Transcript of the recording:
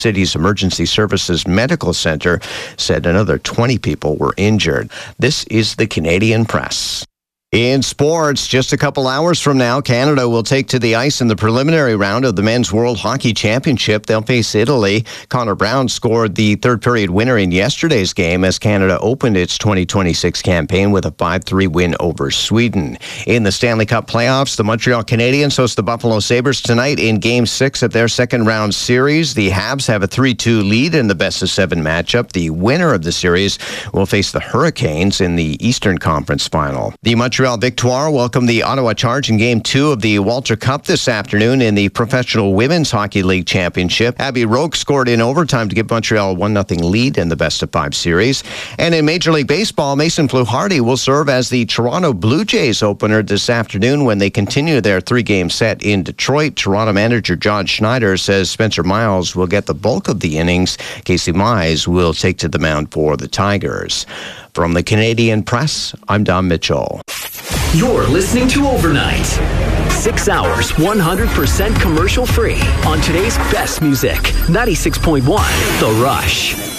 City's Emergency Services Medical Center said another 20 people were injured. This is the Canadian Press. In sports, just a couple hours from now, Canada will take to the ice in the preliminary round of the Men's World Hockey Championship. They'll face Italy. Connor Brown scored the third-period winner in yesterday's game as Canada opened its 2026 campaign with a 5-3 win over Sweden. In the Stanley Cup playoffs, the Montreal Canadiens host the Buffalo Sabres tonight in Game 6 of their second-round series. The Habs have a 3-2 lead in the best-of-7 matchup. The winner of the series will face the Hurricanes in the Eastern Conference Final. The Montreal Victoire welcomed the Ottawa Charge in Game 2 of the Walter Cup this afternoon in the Professional Women's Hockey League Championship. Abby Roque scored in overtime to give Montreal a 1-0 lead in the best-of-5 series. And in Major League Baseball, Mason Fluharty will serve as the Toronto Blue Jays opener this afternoon when they continue their 3-game set in Detroit. Toronto manager John Schneider says Spencer Miles will get the bulk of the innings. Casey Mize will take to the mound for the Tigers. From the Canadian Press, I'm Don Mitchell. You're listening to Overnight. 6 hours, 100% commercial free on today's best music. 96.1 The Rush.